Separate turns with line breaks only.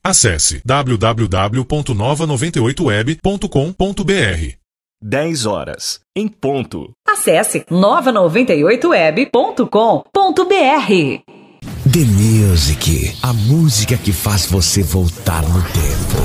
Acesse www.nova98web.com.br.
10 horas, em ponto.
Acesse nova98web.com.br.
The Music, a música que faz você voltar no tempo.